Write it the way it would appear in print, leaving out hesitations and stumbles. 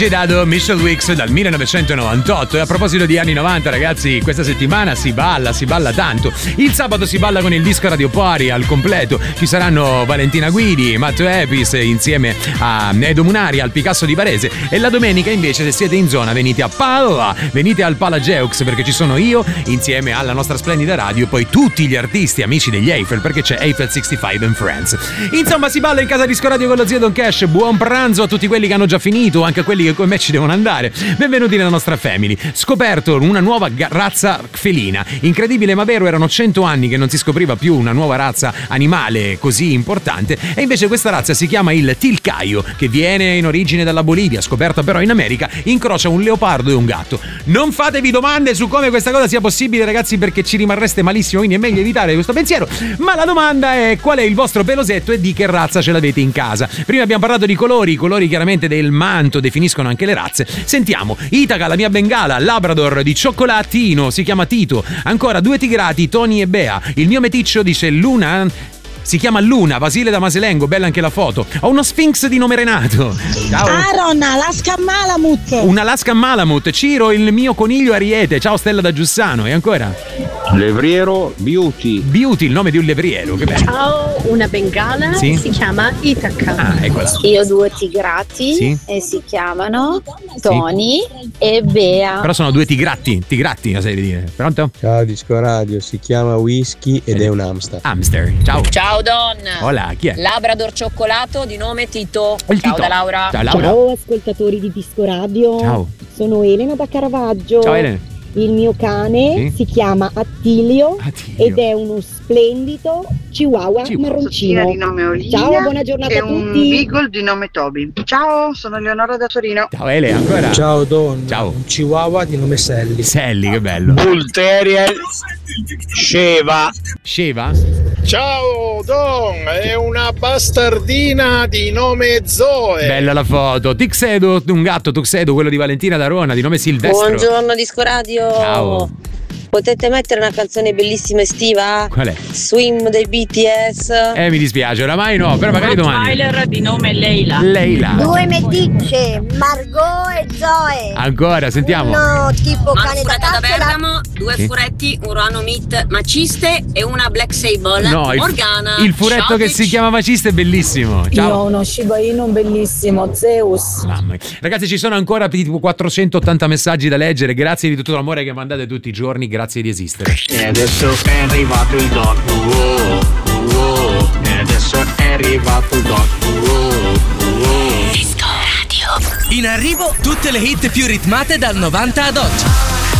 DJ Dado, Michelle Wicks dal 1998. E a proposito di anni 90, ragazzi, questa settimana si balla tanto. Il sabato si balla con il disco Radio Party al completo. Ci saranno Valentina Guidi, Matteo Epis insieme a Edo Munari al Picasso di Varese. E la domenica invece, se siete in zona, venite a Padova, venite al Palageux, perché ci sono io insieme alla nostra splendida radio e poi tutti gli artisti amici degli Eiffel, perché c'è Eiffel 65 and Friends. Insomma, si balla in casa Disco Radio con lo zio Don Cash. Buon pranzo a tutti quelli che hanno già finito, anche a quelli che come me ci devono andare. Benvenuti nella nostra family. Scoperto una nuova razza felina. Incredibile ma vero, erano 100 anni che non si scopriva più una nuova razza animale così importante, e invece questa razza si chiama il Tilcaio, che viene in origine dalla Bolivia, scoperta però in America, incrocia un leopardo e un gatto. Non fatevi domande su come questa cosa sia possibile, ragazzi, perché ci rimarreste malissimo, quindi è meglio evitare questo pensiero. Ma la domanda è: qual è il vostro pelosetto e di che razza ce l'avete in casa? Prima abbiamo parlato di colori, i colori chiaramente del manto definiscono anche le razze. Sentiamo: Itaca, la mia bengala, Labrador di cioccolatino, si chiama Tito. Ancora 2 tigrati, Tony e Bea. Il mio meticcio dice Luna, si chiama Luna, Basile da Maselengo, bella anche la foto. Ho uno Sphinx di nome Renato. Ciao. Aaron, Alaska Malamut. Un Alaska Malamut. Ciro, il mio coniglio Ariete. Ciao Stella da Giussano. E ancora? Levriero Beauty. Beauty, il nome di un levriero, che bello. Ciao, una bengala, sì? Si chiama Itaca. Ah, eccola. Io ho 2 tigrati, sì? E si chiamano Tony, sì, e Bea. Però sono 2 tigratti, la sai di dire. Pronto? Ciao Disco Radio, si chiama Whisky ed è un hamster. Hamster, ciao. Ciao Don. Hola, chi è? Labrador cioccolato di nome Tito. Il Ciao Tito. da Laura. Ciao Laura. Ciao ascoltatori di Disco Radio. Ciao. Sono Elena da Caravaggio. Ciao Elena. Il mio cane si chiama Attilio ed è uno splendido chihuahua marroncino. Di nome Olivia. Ciao, buona giornata a tutti. Un beagle di nome Toby. Ciao, sono Leonora da Torino. Ciao Ele, ancora. Ciao Don. Ciao. Un chihuahua di nome Sally. Sally, che bello. Bull Terrier Sheva. Sheva? Ciao Don, è una bastardina di nome Zoe. Bella la foto. Tixedo, un gatto Tuxedo, quello di Valentina D'Arona, di nome Silvestro. Buongiorno Disco Radio. Ciao. Potete mettere una canzone bellissima estiva? Qual è? Swim dei BTS. Mi dispiace, oramai no, però magari domani. Tyler di nome Leila. Leila. 2 meticce, Margot e Zoe. Ancora, sentiamo. Uno tipo cane da da cazzola. Bergamo, 2 Sì. furetti, un Rano Meat maciste e una Black Sable. No, Morgana. il furetto Ciao, che Twitch. si chiama Macista è bellissimo. Ciao. Io ho uno Shiba Inu bellissimo, Zeus. Mamma mia. Ragazzi, ci sono ancora tipo 480 messaggi da leggere. Grazie di tutto l'amore che mandate tutti i giorni. Grazie di esistere. E adesso è arrivato il doc. E adesso è arrivato il doc. Disco Radio. In arrivo tutte le hit più ritmate dal 90 ad oggi.